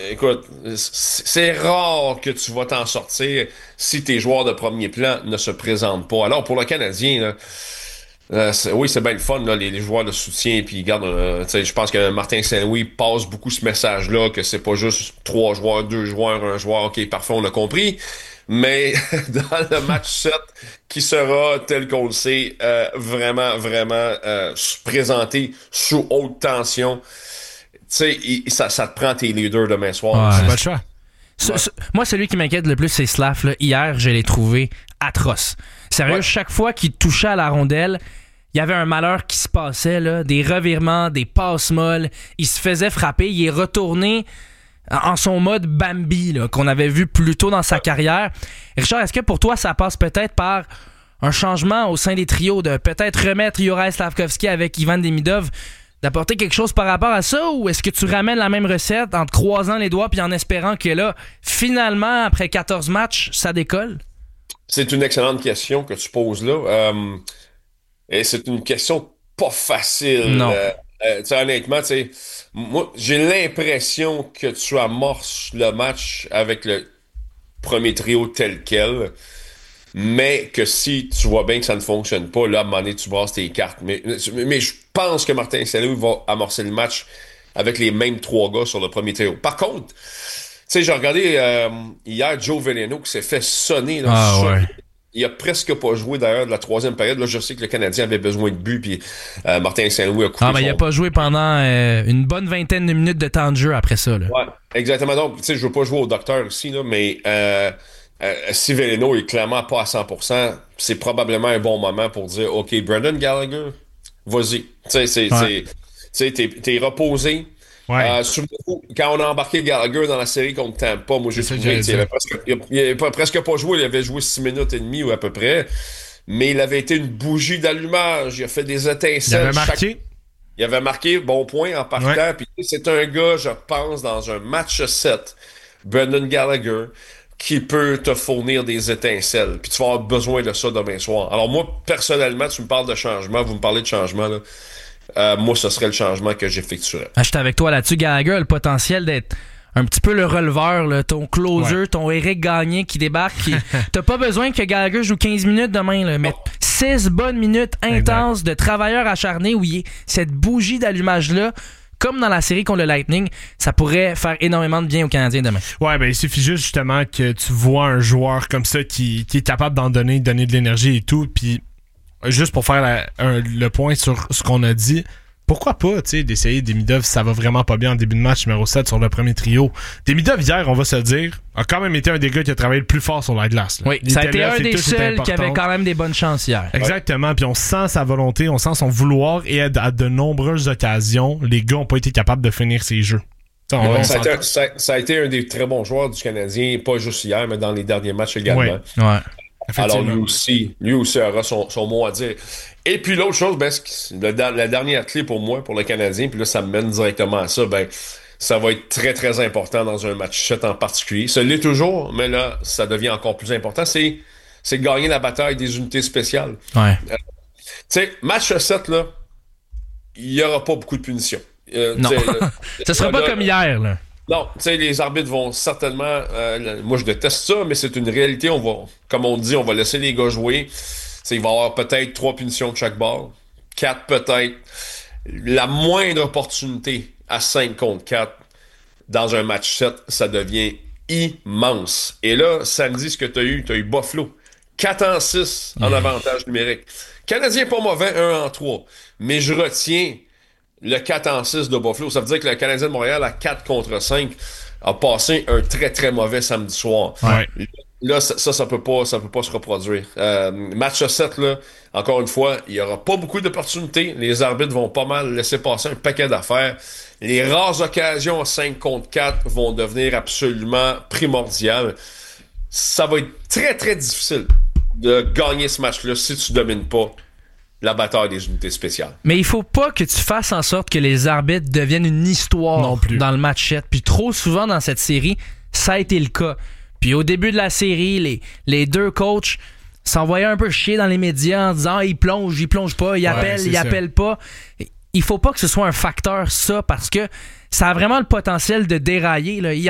écoute, c'est rare que tu vas t'en sortir si tes joueurs de premier plan ne se présentent pas. Alors, pour le Canadien, là, oui, c'est bien le fun, là, les joueurs de soutien. Puis, regarde, je pense que Martin Saint-Louis passe beaucoup ce message-là, que c'est pas juste 3 joueurs, 2 joueurs, 1 joueur. OK, parfait, on l'a compris. Mais dans le match 7, qui sera, tel qu'on le sait, vraiment présenté sous haute tension, tu sais, ça te prend tes leaders demain soir. C'est pas le choix. Moi, celui qui m'inquiète le plus, c'est Slav. Là. Hier, je l'ai trouvé atroce. Sérieux, chaque fois qu'il touchait à la rondelle, il y avait un malheur qui se passait, là, des revirements, des passes molles. Il se faisait frapper. Il est retourné en son mode Bambi, là, qu'on avait vu plus tôt dans sa carrière. Richard, est-ce que pour toi, ça passe peut-être par un changement au sein des trios, de peut-être remettre Juraj Slafkovský avec Ivan Demidov, d'apporter quelque chose par rapport à ça, ou est-ce que tu ramènes la même recette en te croisant les doigts puis en espérant que là, finalement, après 14 matchs, ça décolle? C'est une excellente question que tu poses là. Et c'est une question pas facile. Non. Honnêtement, moi, j'ai l'impression que tu amorces le match avec le premier trio tel quel, mais que si tu vois bien que ça ne fonctionne pas, là, à un moment donné, tu brasses tes cartes. Mais je pense que Martin Saint-Louis va amorcer le match avec les mêmes 3 gars sur le premier trio. Par contre, tu sais, j'ai regardé hier Joe Veleno qui s'est fait sonner. Là, ouais. Il a presque pas joué d'ailleurs de la 3e période. Là, je sais que le Canadien avait besoin de but, puis Martin Saint-Louis a coupé mais il a pas joué pendant une bonne vingtaine de minutes de temps de jeu après ça. Là. Ouais, exactement. Donc, tu sais, je veux pas jouer au docteur ici, là, mais si Veleno est clairement pas à 100%, c'est probablement un bon moment pour dire, OK, Brendan Gallagher, vas-y. Tu sais, t'es reposé. Ouais. Souvenez-vous, quand on a embarqué Gallagher dans la série contre Tampa, moi j'ai trouvé qu'il avait presque pas joué, il avait joué 6 minutes et demie ou à peu près, mais il avait été une bougie d'allumage, il a fait des étincelles. Il avait marqué, bon point en partant, puis c'est un gars, je pense, dans un match 7, Brendan Gallagher, qui peut te fournir des étincelles, puis tu vas avoir besoin de ça demain soir. Alors moi, personnellement, tu me parles de changement, vous me parlez de changement, là. Moi, ce serait le changement que j'effectuerais. J'étais avec toi là-dessus. Gallagher a le potentiel d'être un petit peu le releveur, là, ton closer, ton Éric Gagné qui débarque. T'as pas besoin que Gallagher joue 15 minutes demain, là, mais 6 bonnes minutes intenses de travailleurs acharnés où il est cette bougie d'allumage-là. Comme dans la série contre le Lightning, ça pourrait faire énormément de bien aux Canadiens demain. Ouais, ben il suffit juste justement que tu vois un joueur comme ça qui est capable d'en donner de l'énergie et tout, puis juste pour faire le point sur ce qu'on a dit, pourquoi pas, tu sais, d'essayer Demidov si ça va vraiment pas bien en début de match numéro 7 sur le premier trio. Demidov, hier, on va se le dire, a quand même été un des gars qui a travaillé le plus fort sur la glace. Là. Oui, ça a été un des seuls qui avait quand même des bonnes chances hier. Exactement, puis on sent sa volonté, on sent son vouloir, et à de nombreuses occasions, les gars ont pas été capables de finir ces jeux. Ça a été un des très bons joueurs du Canadien, pas juste hier, mais dans les derniers matchs également. Ouais. Alors lui aussi aura son mot à dire. Et puis l'autre chose, la dernière clé pour moi, pour le Canadien, puis là ça me mène directement à ça, ça va être très très important dans un match 7 en particulier. Ça l'est toujours, mais là ça devient encore plus important, c'est de gagner la bataille des unités spéciales. Ouais. Tu sais, match 7 là, il y aura pas beaucoup de punitions. Non, ce sera pas comme hier là. Non, tu sais, les arbitres vont certainement... moi, je déteste ça, mais c'est une réalité. Comme on dit, on va laisser les gars jouer. Il va y avoir peut-être 3 punitions de chaque bord. 4 peut-être. La moindre opportunité à 5 contre 4 dans un match 7, ça devient immense. Et là, samedi, ce que tu as eu Buffalo. 4-6 en avantage numérique. Canadien pas mauvais, 1-3. Mais je retiens... le 4-6 de Buffalo. Ça veut dire que le Canadien de Montréal, à 4-5, a passé un très, très mauvais samedi soir. Ouais. Là, ça peut pas se reproduire. Match 7, là, encore une fois, il y aura pas beaucoup d'opportunités. Les arbitres vont pas mal laisser passer un paquet d'affaires. Les rares occasions à 5 contre 4 vont devenir absolument primordiales. Ça va être très, très difficile de gagner ce match-là si tu domines pas la bataille des unités spéciales. Mais il faut pas que tu fasses en sorte que les arbitres deviennent une histoire non plus dans le match 7. Puis trop souvent dans cette série, ça a été le cas. Puis au début de la série, les 2 coachs s'envoyaient un peu chier dans les médias en disant il plonge pas, il appelle pas. Il faut pas que ce soit un facteur, ça, parce que ça a vraiment le potentiel de dérailler. Là.